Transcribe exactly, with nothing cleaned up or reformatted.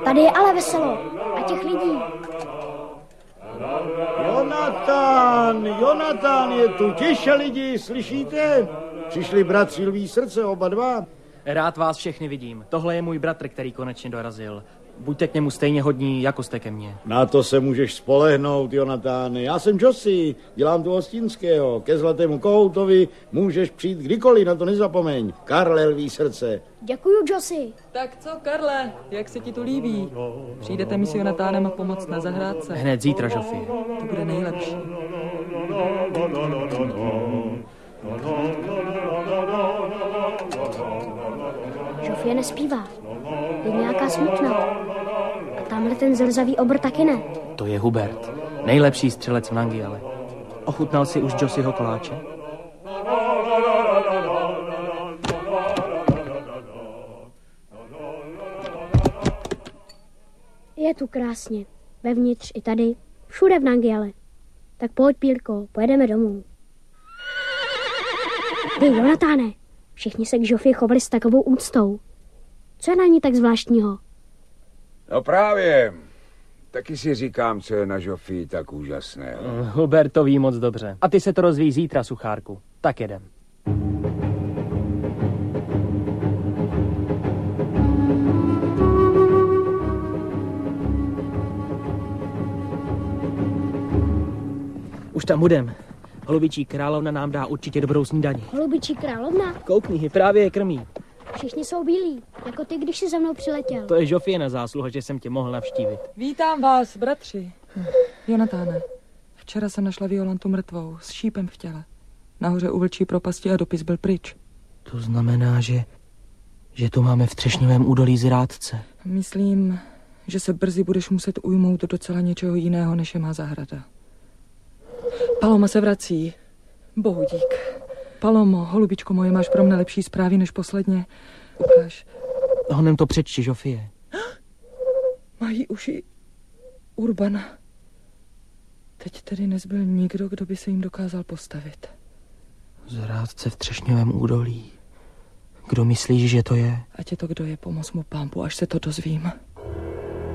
Tady je ale veselo. A těch lidí. Jonatán, Jonatán je tu. Tiše lidi, slyšíte? Přišli bratři Lví srdce, oba dva. Rád vás všechny vidím. Tohle je můj bratr, který konečně dorazil. Buďte k němu stejně hodní, jako jste ke mně. Na to se můžeš spolehnout, Jonatáne. Já jsem Josi, dělám tu hostinského. Ke Zlatému kohoutovi můžeš přijít kdykoliv, na to nezapomeň. Karle Lví srdce. Děkuju, Josi. Tak co, Karle, jak se ti tu líbí? Přijdete mi s Jonatánem pomoct na zahrádce? Hned zítra, Žofie. To bude nejlepší. Žofie nespívá. Je nějaká smutná. A tamhle ten zrzavý obr taky ne. To je Hubert, nejlepší střelec v Nangiale. Ochutnal si už Josiho koláče? Je tu krásně. Vevnitř i tady. Všude v Nangiale. Tak pojď, Pílko, pojedeme domů. Hej, Jonatáne, všichni se k Žofii chovali s takovou úctou. Co je na ní tak zvláštního? No právě. Taky si říkám, co je na Žofii tak úžasné. Hubert to ví moc dobře. A ty se to rozvíjí zítra, Suchárku. Tak jedem. Už tam budem. Holubičí královna nám dá určitě dobrou snídani. Holubičí královna? Koukni, právě je krmí. Všichni jsou bílí, jako ty, když jsi za mnou přiletěl. To je Žofie zásluha, že jsem tě mohl navštívit. Vítám vás, bratři. Jonatáne, včera jsem našla Violantu mrtvou, s šípem v těle. Nahoře u vlčí propasti a dopis byl pryč. To znamená, že, že tu máme v Třešňovém údolí zrádce. Myslím, že se brzy budeš muset ujmout docela něčeho jiného, než je má zahrada. Paloma se vrací. Bohu dík. Palomo, holubičko moje, máš pro mne lepší zprávy než posledně. Ukáž. Honem to přečti, Žofie. Mají uši Urbana. Teď tedy nezbyl nikdo, kdo by se jim dokázal postavit. Zrádce v Třešňovém údolí. Kdo myslíš, že to je? Ať je to, kdo je, pomoz mu, Pánbu, až se to dozvím.